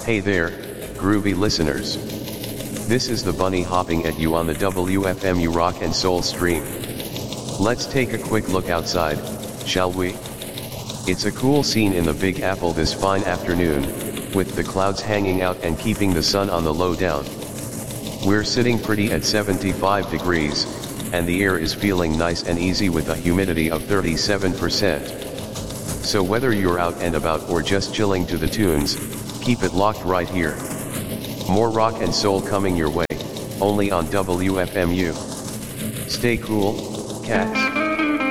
Hey there, groovy listeners. This is the bunny hopping at you on the WFMU Rock and Soul stream. Let's take a quick look outside, shall we? It's a cool scene in the Big Apple this fine afternoon, with the clouds hanging out and keeping the sun on the low down. We're sitting pretty at 75 degrees, and the air is feeling nice and easy with a humidity of 37%. So whether you're out and about or just chilling to the tunes, keep it locked right here. More rock and soul coming your way, only on WFMU. Stay cool, cats.